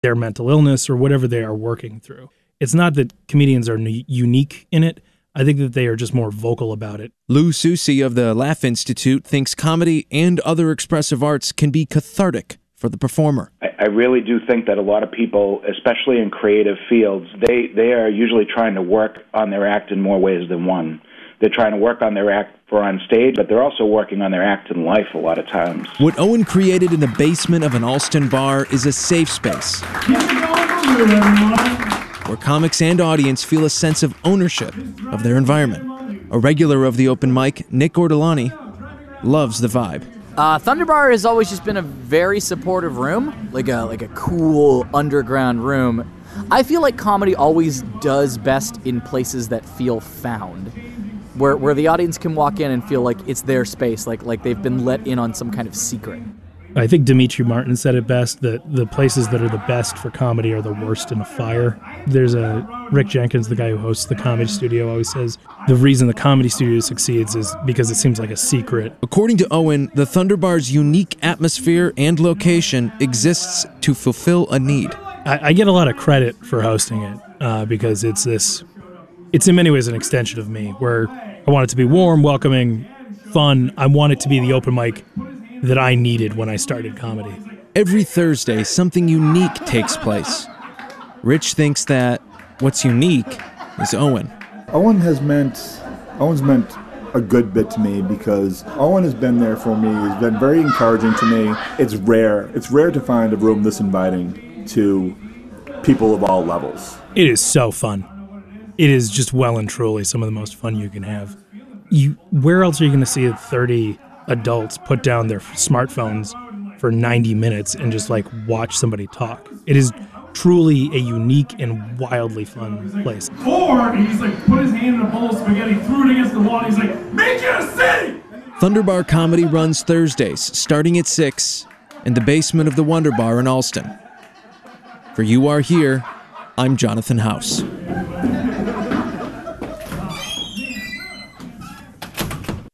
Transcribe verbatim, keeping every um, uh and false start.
their mental illness or whatever they are working through. It's not that comedians are n- unique in it. I think that they are just more vocal about it. Lou Susi of the Laugh Institute thinks comedy and other expressive arts can be cathartic for the performer. I, I really do think that a lot of people, especially in creative fields, they, they are usually trying to work on their act in more ways than one. They're trying to work on their act for on stage, but they're also working on their act in life a lot of times. What Owen created in the basement of an Allston bar is a safe space where comics and audience feel a sense of ownership of their environment. A regular of the open mic, Nick Ortolani, loves the vibe. Uh, Thunder Bar has always just been a very supportive room, like a like a cool underground room. I feel like comedy always does best in places that feel found, where where the audience can walk in and feel like it's their space, like like they've been let in on some kind of secret. I think Demetri Martin said it best, that the places that are the best for comedy are the worst in a fire. There's a Rick Jenkins, the guy who hosts the Comedy Studio, always says the reason the Comedy Studio succeeds is because it seems like a secret. According to Owen, the Thunder Bar's unique atmosphere and location exists to fulfill a need. I, I get a lot of credit for hosting it uh, because it's this, it's in many ways an extension of me, where I want it to be warm, welcoming, fun. I want it to be the open mic that I needed when I started comedy. Every Thursday, something unique takes place. Rich thinks that what's unique is Owen. Owen has meant, Owen's meant a good bit to me because Owen has been there for me. He's been very encouraging to me. It's rare. It's rare to find a room this inviting to people of all levels. It is so fun. It is just well and truly some of the most fun you can have. You, where else are you going to see thirty adults put down their smartphones for ninety minutes and just like watch somebody talk? It is truly a unique and wildly fun place. Four, and he's like put his hand in a bowl of spaghetti, threw it against the wall, and he's like, make it a city! Thunder Bar Comedy runs Thursdays, starting at six, in the basement of the Wonder Bar in Allston. For You Are Here, I'm Jonathan House.